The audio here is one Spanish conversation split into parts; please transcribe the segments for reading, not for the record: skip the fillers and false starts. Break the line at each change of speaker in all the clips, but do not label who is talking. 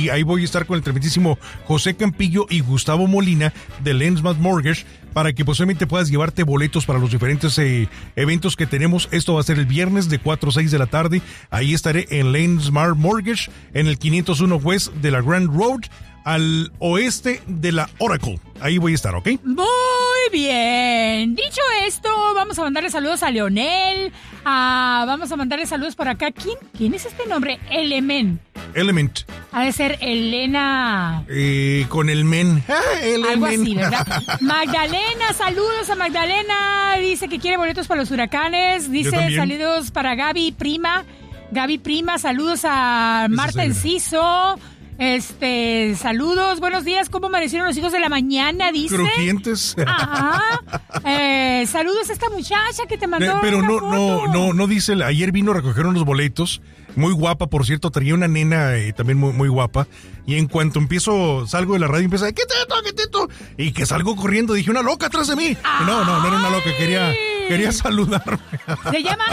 y ahí voy a estar con el tremendísimo José Campillo y Gustavo Molina de Lensmart Mortgage para que posiblemente puedas llevarte boletos para los diferentes eventos que tenemos. Esto va a ser el viernes de 4 a 6 de la tarde. Ahí estaré en Lensmart Mortgage, en el 501 West de la Grand Road, al oeste de la Oracle. Ahí voy a estar, ¿ok?
Muy bien. Dicho esto, vamos a mandarle saludos a Leonel. Vamos a mandarle saludos por acá. ¿Quién es este nombre? Element. Ha de ser Elena.
Con el men.
Algo así, ¿verdad? Magdalena, saludos a Magdalena. Dice que quiere boletos para los huracanes. Dice saludos para Gaby Prima. Saludos a Marta Enciso. Saludos, buenos días, ¿cómo amanecieron los hijos de la mañana? Dice.
Crujientes.
Ajá. Saludos a esta muchacha que te mandó.
Pero no dice, ayer vino a recoger unos boletos, muy guapa, por cierto, traía una nena también muy guapa, y en cuanto salgo de la radio y empieza, ¿qué teto? Y que salgo corriendo, dije, una loca atrás de mí. No era una loca, quería saludarme.
Se llama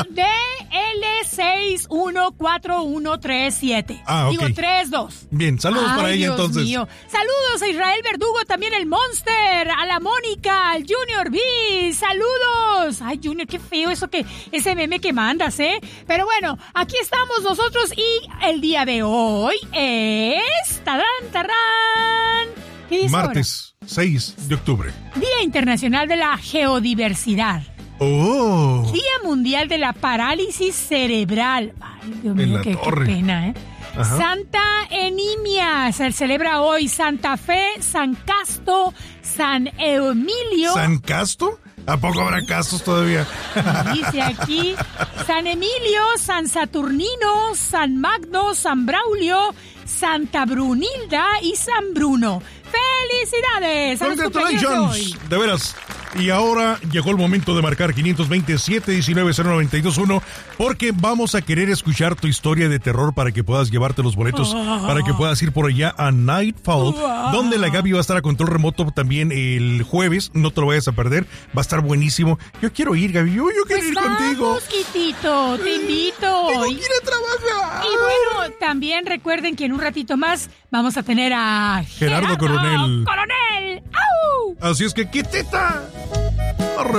DL614137.
Okay.
Digo, 32.
Bien, saludos para ella. Dios entonces.
Mío. Saludos a Israel Verdugo, también el Monster, a la Mónica, al Junior B. Saludos. Ay, Junior, qué feo ese meme que mandas, ¿eh? Pero bueno, aquí estamos nosotros y el día de hoy es... ¡Tarán! ¿Qué dice
martes ahora? 6 de octubre.
Día Internacional de la Geodiversidad.
¡Oh!
Día Mundial de la Parálisis Cerebral. Ay, Dios mío, qué pena, ¿eh? Ajá. Santa Enimia se celebra hoy. Santa Fe, San Casto, San Emilio.
¿San Casto? ¿A poco habrá castos todavía?
Dice aquí San Emilio, San Saturnino, San Magno, San Braulio, Santa Brunilda y San Bruno. ¡Felicidades!
¡Congratulations! De veras. Y ahora llegó el momento de marcar 520-719-0921 porque vamos a querer escuchar tu historia de terror para que puedas llevarte los boletos, para que puedas ir por allá a Nightfall, donde la Gaby va a estar a control remoto también el jueves. No te lo vayas a perder, va a estar buenísimo. Yo quiero ir, Gaby, yo quiero ir contigo.
Mosquitito, te invito.
Tengo que ir a trabajar.
Y bueno, también recuerden que en un ratito más vamos a tener a
Gerardo Coronel.
¡Au!
Así es que quítita.